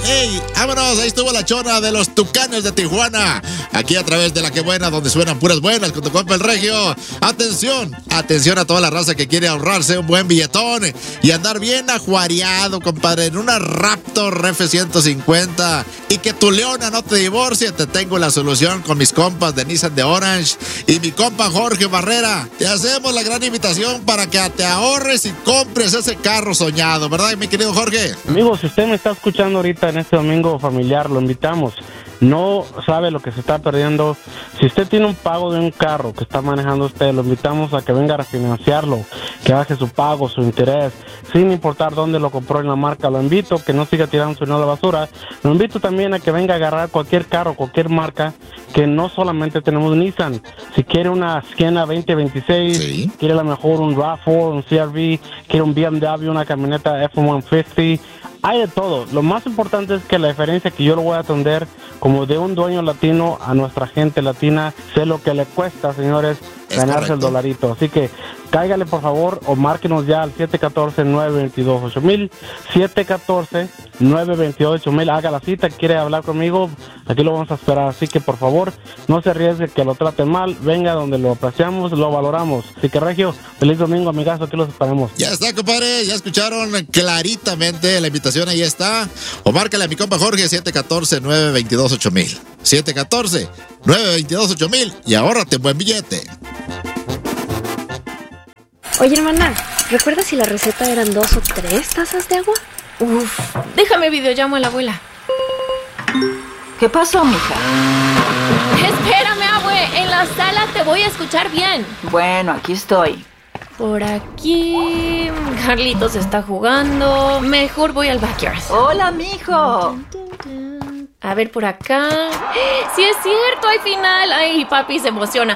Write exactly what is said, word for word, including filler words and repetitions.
¡Ey! ¡Vámonos! Ahí estuvo la chona de los Tucanes de Tijuana. Aquí a través de La Que Buena, donde suenan puras buenas con tu compa el Regio. Atención, atención a toda la raza que quiere ahorrarse un buen billetón y andar bien ajuareado, compadre, en una Raptor F ciento cincuenta y que tu leona no te divorcie. Te tengo la solución con mis compas de Nissan de Orange y mi compa Jorge Barrera. Te hacemos la gran invitación para que te ahorres y compres ese carro soñado, ¿verdad, mi querido Jorge? Amigo, si usted me está escuchando ahorita en este domingo familiar, lo invitamos. No sabe lo que se está perdiendo. Si usted tiene un pago de un carro que está manejando usted, lo invitamos a que venga a refinanciarlo, que baje su pago, su interés, sin importar dónde lo compró en la marca. Lo invito que no siga tirando su dinero a la basura. Lo invito también a que venga a agarrar cualquier carro, cualquier marca, que no solamente tenemos Nissan. Si quiere una Sienna veinte veintiséis, ¿sí? Quiere a lo mejor un RAV cuatro, un C R V, quiere un B M W, una camioneta F ciento cincuenta, hay de todo. Lo más importante es que la diferencia que yo lo voy a atender como de un dueño latino a nuestra gente latina, sé lo que le cuesta, señores, ganarse el dolarito. Así que cáigale por favor o márquenos ya al siete uno cuatro, nueve dos dos, ocho mil, siete uno cuatro, nueve dos dos, ocho mil. Haga la cita, quiere hablar conmigo, aquí lo vamos a esperar. Así que por favor, no se arriesgue que lo traten mal, venga donde lo apreciamos, lo valoramos. Así que Regio, feliz domingo, amigazo, aquí los esperamos. Ya está, compadre, ya escucharon claritamente la invitación, ahí está. O márcale a mi compa Jorge, siete uno cuatro, nueve dos dos, ocho mil. siete uno cuatro, nueve dos dos, ocho mil y ahórrate un buen billete. Oye, hermana, ¿recuerdas si la receta eran dos o tres tazas de agua? Uf, déjame videollamo a la abuela. ¿Qué pasó, mija? Espérame, abue, en la sala te voy a escuchar bien. Bueno, aquí estoy. Por aquí... Carlitos está jugando. Mejor voy al backyard. Hola, mijo. A ver, por acá. ¡Sí es cierto! ¡Hay final! ¡Ay, papi se emociona!